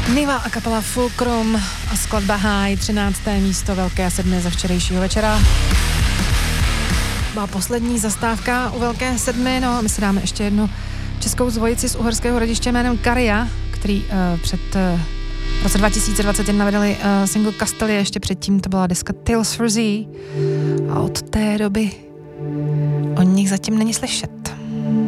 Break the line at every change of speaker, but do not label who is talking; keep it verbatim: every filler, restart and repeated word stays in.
Niva a kapela Fulcrum a skladba High, třinácté místo Velké sedmi ze včerejšího večera. Byla poslední zastávka u Velké sedmi, no a my si dáme ještě jednu českou zvojici z Uherského Hradiště jménem Karia, který uh, před uh, v roce dva tisíce dvacet jedna vydali uh, single Castelie, ještě předtím to byla deska Tales for Z a od té doby o nich zatím není slyšet.